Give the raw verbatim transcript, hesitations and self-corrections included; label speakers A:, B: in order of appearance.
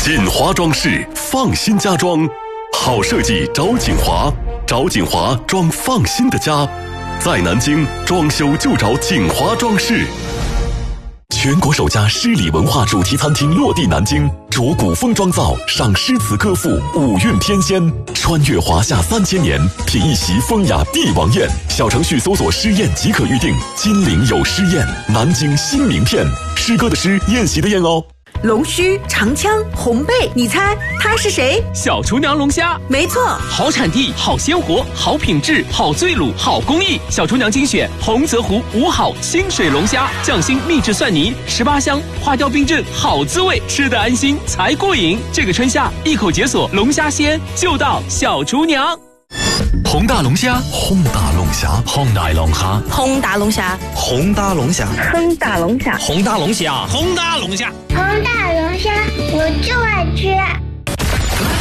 A: 锦华装饰，放心家装，好设计找锦华，找锦华装放心的家。在南京装修就找锦华装饰。全国首家诗礼文化主题餐厅落地南京，着古风妆造，赏诗词歌赋，五韵天仙，穿越华夏三千年，品一席风雅帝王宴。小程序搜索诗宴即可预定。金陵有诗宴，南京新名片，诗歌的诗，宴席的宴哦。
B: 龙须、长枪、红背，你猜他是谁？
C: 小厨娘龙虾，
B: 没错，
C: 好产地，好鲜活，好品质，好醉卤，好工艺。小厨娘精选洪泽湖五好清水龙虾，匠心秘制蒜泥，十八香，花雕冰镇，好滋味，吃得安心才过瘾。这个春夏，一口解锁龙虾鲜，就到小厨娘。
A: 宏大龙虾，宏大龙虾，
C: 宏大龙虾，
B: 轰大龙虾，
D: 宏大龙虾，
E: 轰大龙虾，
C: 宏大龙虾，宏大龙虾，
F: 宏大龙虾，我就爱吃。